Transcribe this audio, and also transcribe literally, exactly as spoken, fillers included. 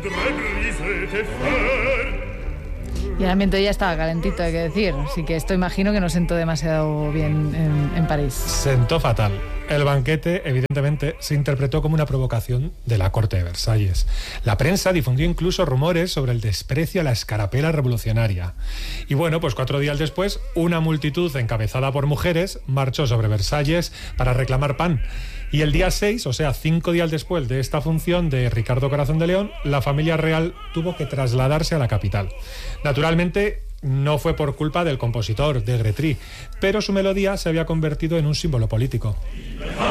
Y el ambiente ya estaba calentito, hay que decir. Así que esto imagino que no sentó demasiado bien en, en París. Sentó fatal. El banquete, evidentemente, se interpretó como una provocación de la corte de Versalles. La prensa difundió incluso rumores sobre el desprecio a la escarapela revolucionaria. Y bueno, pues cuatro días después, una multitud encabezada por mujeres marchó sobre Versalles para reclamar pan. Y el día seis, o sea, cinco días después de esta función de Ricardo Corazón de León, la familia real tuvo que trasladarse a la capital. Naturalmente, no fue por culpa del compositor, de Gretry, pero su melodía se había convertido en un símbolo político.